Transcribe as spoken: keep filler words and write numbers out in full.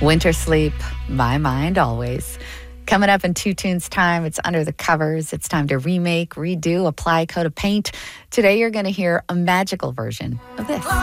Winter Sleep, My Mind Always. Coming up in Two Tunes time, it's Under the Covers. It's time to remake, redo, apply a coat of paint. Today you're going to hear a magical version of this.